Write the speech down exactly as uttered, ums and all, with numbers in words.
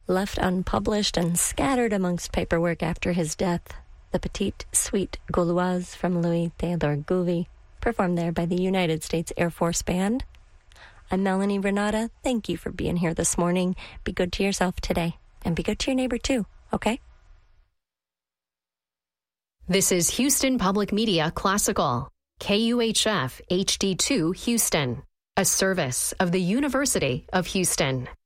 Left unpublished and scattered amongst paperwork after his death, the Petite Suite Gauloise from Louis Theodore Gouvy, performed there by the United States Air Force Band. I'm Melanie Renata. Thank you for being here this morning. Be good to yourself today, and be good to your neighbor too, okay? This is Houston Public Media Classical, K U H F H D two Houston, a service of the University of Houston.